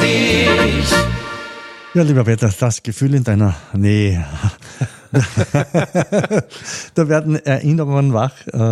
dich. Ja, lieber Peter, das Gefühl in deiner Nähe. Da werden Erinnerungen wach.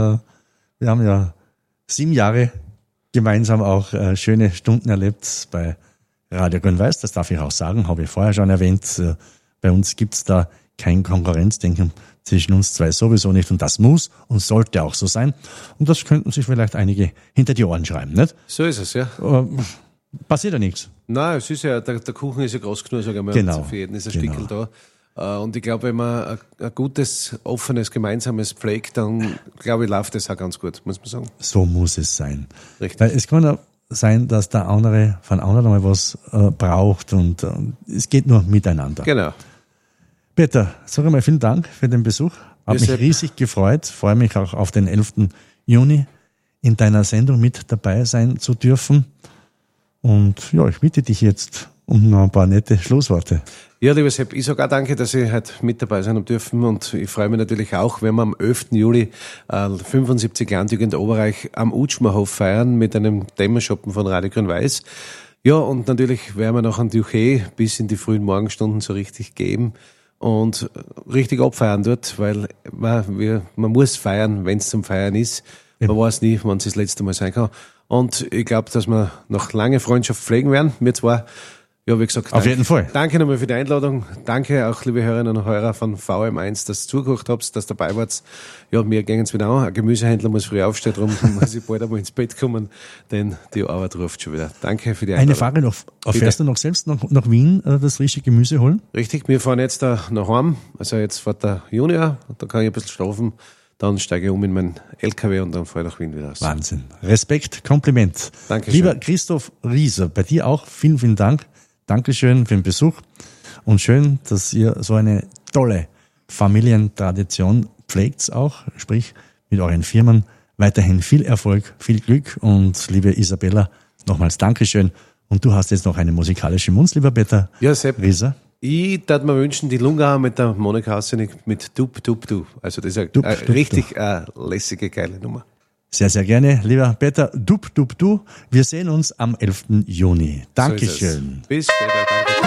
Wir haben ja 7 Jahre gemeinsam auch schöne Stunden erlebt bei Radio Grün-Weiß. Das darf ich auch sagen, habe ich vorher schon erwähnt. Bei uns gibt's da kein Konkurrenzdenken zwischen uns zwei sowieso nicht. Und das muss und sollte auch so sein. Und das könnten sich vielleicht einige hinter die Ohren schreiben, nicht? So ist es, ja. Passiert ja nichts. Nein, es ist ja, der Kuchen ist ja groß genug, sag ich mal. Genau. Und für jeden ist ein Stickel da. Und ich glaube, wenn man ein gutes, offenes, gemeinsames pflegt, dann glaube ich, läuft das auch ganz gut, muss man sagen. So muss es sein. Richtig. Weil es kann ja sein, dass der andere von anderen mal was braucht und es geht nur miteinander. Genau. Peter, sag einmal vielen Dank für den Besuch. Hab mich riesig gefreut. Freue mich auch auf den 11. Juni in deiner Sendung mit dabei sein zu dürfen. Und ja, ich bitte dich jetzt um noch ein paar nette Schlussworte. Ja, lieber Sepp, ich sage auch danke, dass ich heute mit dabei sein dürfen und ich freue mich natürlich auch, wenn wir am 11. Juli 75 Jahre Jugend Oberreich am Utschmerhof feiern mit einem Dämmerschoppen von Radio Grün-Weiß. Ja, und natürlich werden wir noch ein Duché bis in die frühen Morgenstunden so richtig geben und richtig abfeiern dort, weil man muss feiern, wenn es zum Feiern ist. Man weiß nie, wann es das letzte Mal sein kann. Und ich glaube, dass wir noch lange Freundschaft pflegen werden. Wir zwar, ja, wie gesagt, auf jeden Fall. Danke nochmal für die Einladung. Danke auch, liebe Hörerinnen und Hörer von VM1, dass ihr zugehört habt, dass ihr dabei wart. Ja, mir gehen es wieder an. Ein Gemüsehändler muss früh aufstehen, darum muss ich bald einmal ins Bett kommen, denn die Arbeit ruft schon wieder. Danke für die Einladung. Eine Frage noch. Fährst du noch selbst nach Wien das richtige Gemüse holen? Richtig, wir fahren jetzt da nach Heim. Also jetzt fährt der Junior, da kann ich ein bisschen schlafen. Dann steige ich um in meinen LKW und dann fahre ich nach Wien wieder aus. Wahnsinn. Respekt, Kompliment. Dankeschön. Lieber Christoph Rieser, bei dir auch vielen, vielen Dank. Dankeschön für den Besuch und schön, dass ihr so eine tolle Familientradition pflegt auch, sprich mit euren Firmen. Weiterhin viel Erfolg, viel Glück und liebe Isabella, nochmals Dankeschön. Und du hast jetzt noch eine musikalische Munz, lieber Peter Ja, Sepp. Rieser. Ich würde mir wünschen, die Lunga mit der Monika Hassenig mit Dub, Dub, Du. Also das ist eine richtig lässige, geile Nummer. Sehr, sehr gerne, lieber Peter. Dub, Dub, Du. Wir sehen uns am 11. Juni. Dankeschön. So bis später.